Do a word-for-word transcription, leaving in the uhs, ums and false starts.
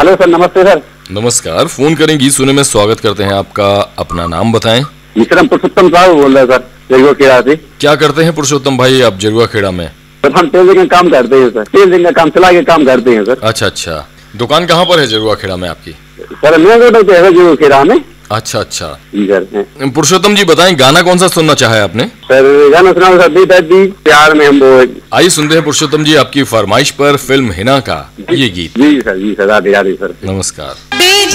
Hello sir, नमस्ते sir. नमस्कार, phone करें गीत सुने में स्वागत करते हैं आपका। अपना नाम बताएं। मिश्रम पुरुषोत्तम साहब बोल रहे हैं सर, जरुआ खेड़ा से। क्या करते हैं पुरुषोत्तम भाई आप जरुआ खेड़ा में? सर हम टेलरिंग का काम करते हैं सर, टेलरिंग का काम सिलाई का काम करते हैं सर। अच्छा अच्छा, दुकान कहाँ पर है जरुआ खेड़ा में आपकी? सर मेन रोड पे है जरुआ खेड़ा में। अच्छा अच्छा जी सर। पुरुषोत्तम जी बताएं, गाना कौन सा सुनना चाहा है आपने? सर गाना सुना सर, दी दादी प्यार में हम वो। आइए सुनते हैं पुरुषोत्तम जी आपकी फरमाइश पर फिल्म हिना का ये गीत। जी सर, जी सर, राधे राधे सर। नमस्कार।